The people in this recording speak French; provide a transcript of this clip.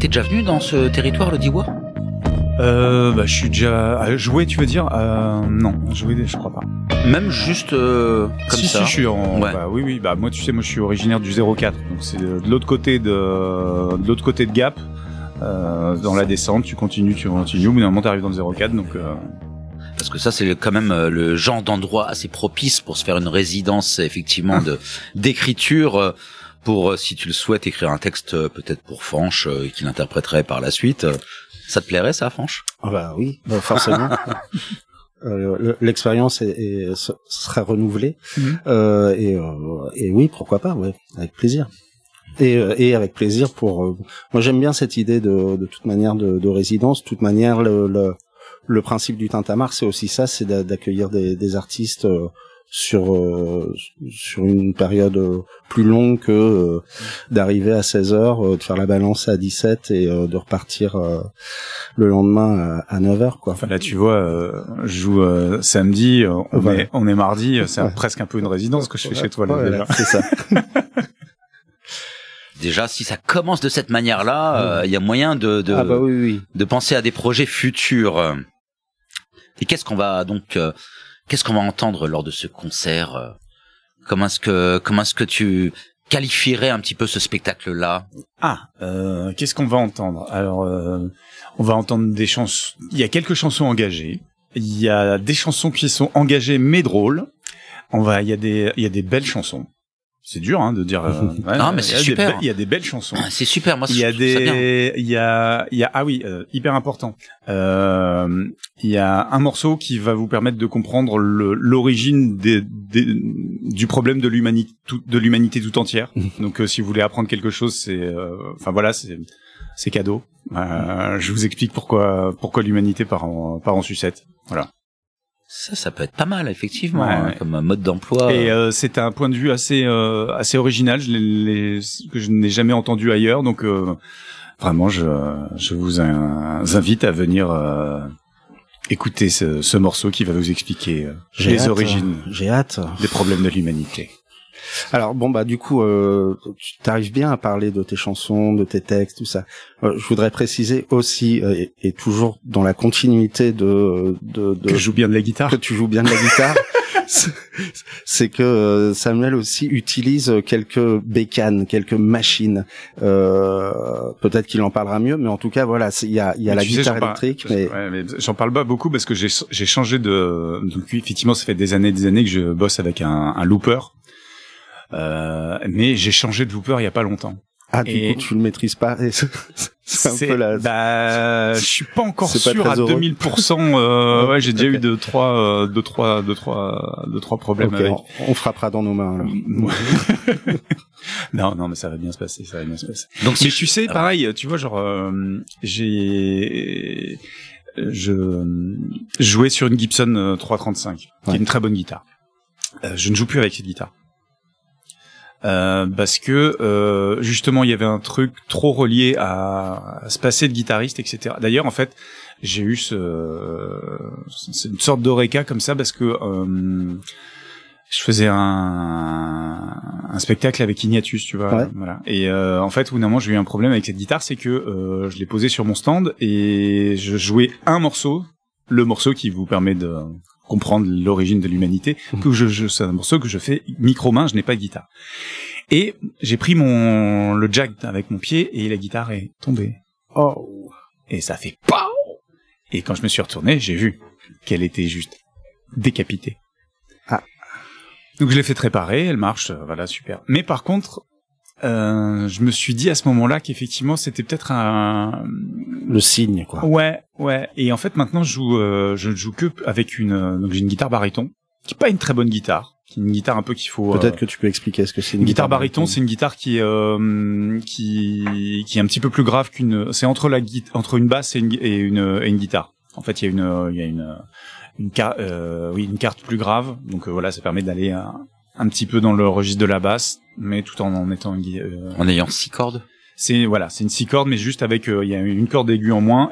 T'es déjà venu dans ce territoire, le Diois ? Je suis déjà joué, tu veux dire non, joué, je crois pas. Même juste comme si, ça. Si, je suis en. Ouais. Oui. Moi, tu sais, moi, je suis originaire du 04, donc c'est de l'autre côté de Gap. Dans la descente, tu continues. Au bout d'un moment, t'arrives dans le 04, donc. Parce que ça, c'est quand même le genre d'endroit assez propice pour se faire une résidence, effectivement, d'écriture. Pour, si tu le souhaites, écrire un texte peut-être pour Fanche, qu'il interpréterait par la suite. Ça te plairait, ça, Fanche ? Ah bah oui, forcément. L'expérience sera renouvelée. Et oui, pourquoi pas, ouais, avec plaisir. Et avec plaisir pour. Moi, j'aime bien cette idée de toute manière de résidence. De toute manière, le principe du Tintamarre, c'est aussi ça, c'est d'accueillir des artistes sur une période plus longue que d'arriver à 16 heures, de faire la balance à 17 et de repartir le lendemain à 9 heures, quoi. Enfin là, tu vois, je joue samedi, on est mardi, c'est presque un peu une résidence que je fais chez toi là. Déjà. C'est ça. Déjà, si ça commence de cette manière-là, il y a moyen de penser à des projets futurs. Et qu'est-ce qu'on va entendre lors de ce concert ? Comment est-ce que tu qualifierais un petit peu ce spectacle-là ? Qu'est-ce qu'on va entendre ? Alors, on va entendre des chansons. Il y a quelques chansons engagées. Il y a des chansons qui sont engagées mais drôles. Il y a des belles chansons. C'est dur, de dire. Non, mais c'est super. Il y a des belles chansons. C'est super. Moi, il y a hyper important. Il y a un morceau qui va vous permettre de comprendre l'origine du problème de l'humanité tout entière. Donc, si vous voulez apprendre quelque chose, c'est cadeau. Je vous explique pourquoi l'humanité part en sucette. Voilà. Ça peut être pas mal, effectivement, comme un mode d'emploi. Et c'est un point de vue assez original, que je n'ai jamais entendu ailleurs. Donc vraiment, je vous invite à venir écouter ce morceau qui va vous expliquer les origines. J'ai hâte. Des problèmes de l'humanité. Alors du coup, tu t'arrives bien à parler de tes chansons, de tes textes, tout ça. Je voudrais préciser aussi, et toujours dans la continuité de que je joue bien de la guitare. Que tu joues bien de la guitare. C'est que Samuel aussi utilise quelques bécanes, quelques machines. Peut-être qu'il en parlera mieux, mais en tout cas, voilà, il y a la guitare électrique. Mais j'en parle pas beaucoup parce que j'ai changé de. Donc effectivement, ça fait des années que je bosse avec un looper. Mais j'ai changé de looper il y a pas longtemps. Du coup, tu le maîtrises pas. C'est un peu la. Je suis pas encore sûr à 2000%. J'ai déjà eu deux trois problèmes avec. On frappera dans nos mains. Alors. non, mais ça va bien se passer. Donc, mais tu sais, pareil, tu vois, genre, je jouais sur une Gibson 335, qui est une très bonne guitare. Je ne joue plus avec cette guitare. Parce que justement il y avait un truc trop relié à se passer de guitariste, etc. D'ailleurs en fait j'ai eu c'est une sorte d'eureka comme ça parce que je faisais un spectacle avec Ignatius, tu vois, voilà. Et en fait au bout d'un moment j'ai eu un problème avec cette guitare, c'est que je l'ai posée sur mon stand et je jouais le morceau qui vous permet de comprendre l'origine de l'humanité, c'est un morceau que je fais micro-main, je n'ai pas de guitare. Et j'ai pris le jack avec mon pied et la guitare est tombée. Oh. Et ça fait POW! Et quand je me suis retourné, j'ai vu qu'elle était juste décapitée. Donc je l'ai fait réparer, elle marche, voilà, super. Mais par contre, je me suis dit à ce moment-là qu'effectivement c'était peut-être le signe, quoi. Ouais. Et en fait maintenant je ne joue que avec donc j'ai une guitare baryton qui est pas une très bonne guitare, qui est une guitare un peu qu'il faut. Peut-être que tu peux expliquer ce que c'est une guitare baryton. C'est une guitare qui est un petit peu plus grave c'est entre une basse et une guitare. En fait il y a une carte plus grave. Donc voilà, ça permet d'aller un petit peu dans le registre de la basse, mais tout en étant en ayant 6 cordes. C'est une 6 cordes, mais juste avec il y a une corde aiguë en moins.